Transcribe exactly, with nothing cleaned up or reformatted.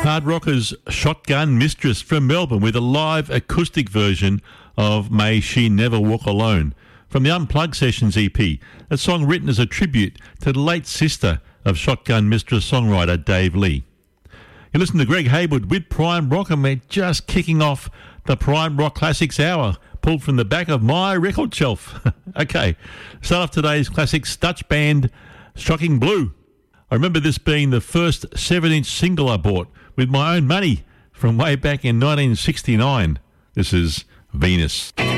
Hard rockers Shotgun Mistress from Melbourne with a live acoustic version of May She Never Walk Alone from the Unplugged Sessions E P, a song written as a tribute to the late sister of Shotgun Mistress songwriter Dave Lee. You listen to Greg Haywood with Prime Rock, and we're just kicking off the Prime Rock Classics Hour, pulled from the back of my record shelf. Okay, start off today's classics, Dutch band Shocking Blue. I remember this being the first seven-inch single I bought with my own money from way back in nineteen sixty-nine. This is Venus.